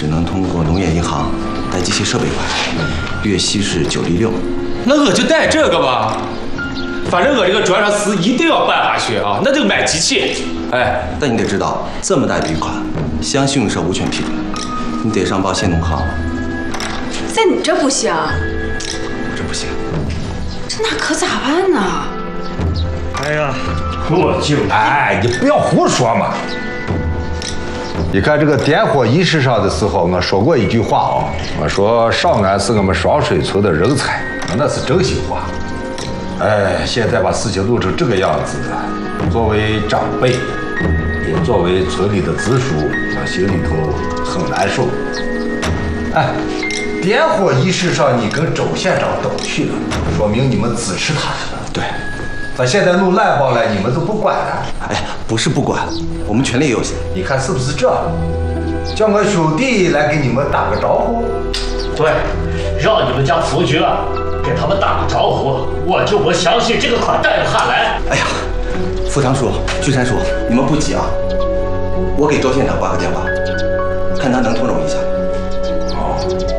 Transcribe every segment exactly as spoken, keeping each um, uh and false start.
只能通过农业银行贷机械设备款，月息是九厘六。 那我就贷这个吧。反正我这个专上事一定要办下去啊，那就买机器。哎， 但你得知道，这么大一笔款，乡信用社无权批准，你得上报县农行。 在你这不行， 这不行， 这那可咋办呢？ 哎呀，我就哎，你不要胡说嘛！你看这个点火仪式上的时候，我说过一句话啊，我说少安是我们双水村的人才，那是真心话。哎，现在把事情弄成这个样子，作为长辈，也作为村里的支书，我心里头很难受。哎，点火仪式上你跟周县长都去了，说明你们支持他了。 对， 咱现在弄烂帮了，你们都不管了。 哎呀，不是不管，我们权力有限。 你看是不是这？叫我兄弟来给你们打个招呼。 对，让你们家福局给他们打个招呼，我就不相信这个款贷得下来。 哎呀，副堂叔、聚山叔，你们不急啊，我给周县长挂个电话，看他能通融一下。 哦，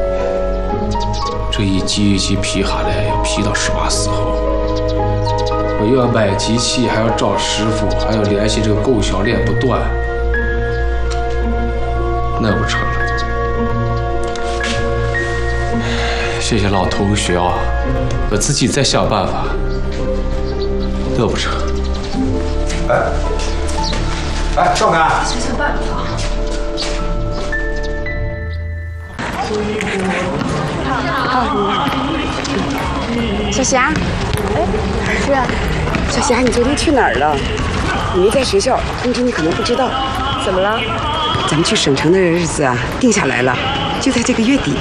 这一级一级批下来，要批到什么时候？我又要买机器，还要找师傅，还要联系这个供销链不断，那不成了。谢谢老同学啊，我自己再想办法。那不成。 哎，哎，少安， 想想办法。 小霞，哎，是啊，小霞，你昨天去哪儿了？你没在学校，通知你可能不知道。怎么了？咱们去省城的日子啊，定下来了，就在这个月底。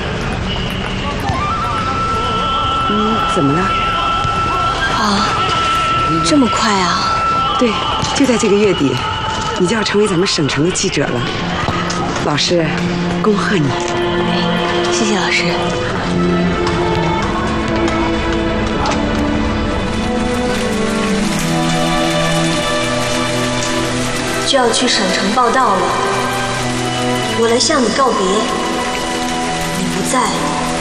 嗯，怎么了？ 啊，这么快啊？ 对，就在这个月底，你就要成为咱们省城的记者了。老师，恭贺你！ 谢谢老师。就要去省城报道了，我来向你告别。你不在，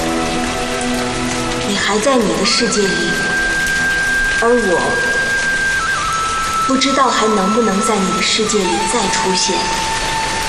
你还在你的世界里，而我不知道还能不能在你的世界里再出现。